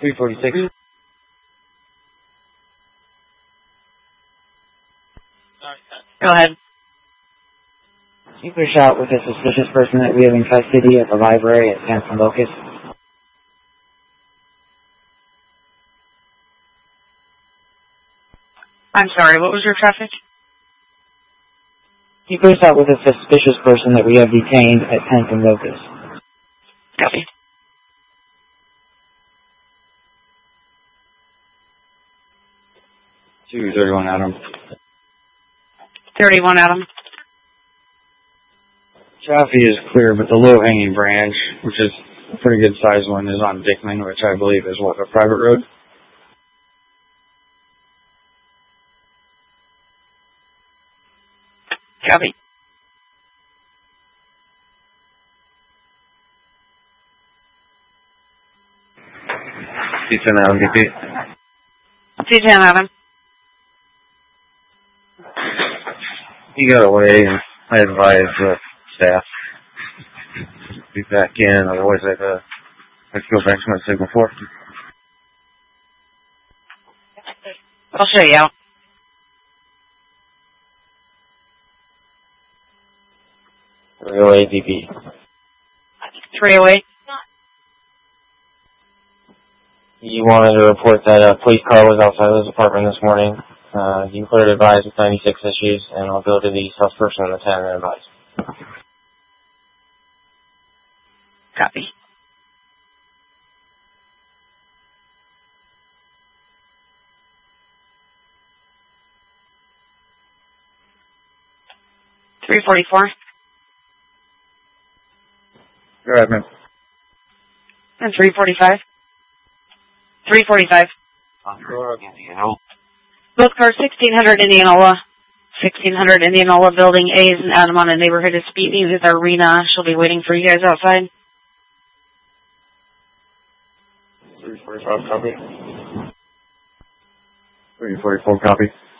346. Go ahead. Keep a shot with a suspicious person that we have in custody at the library at Sanford Locust. I'm sorry, what was your traffic? Keep a shot with a suspicious person that we have detained at 10th and Locust. Copy. Two 31 Adam. 31 Adam. Chaffee is clear, but the low-hanging branch, which is a pretty good sized one, is on Dickman, which I believe is what, a private road? Copy. C10 Adam, VP. C10 Adam. He got away, and I advised the staff be back in, otherwise I'd go back to my signal 4. I'll show you out. 308 VP. 308. You wanted to report that a police car was outside of his apartment this morning. You cleared advised with 96 issues, and I'll go to the salesperson on the 10 and advise. Copy. $344. Go ahead, man. And $345. $345. Both cars 1600 Indianola. 1600 Indianola Building A is an Adam on a neighborhood is speeding with Arena. She'll be waiting for you guys outside. 345 copy. 344 copy.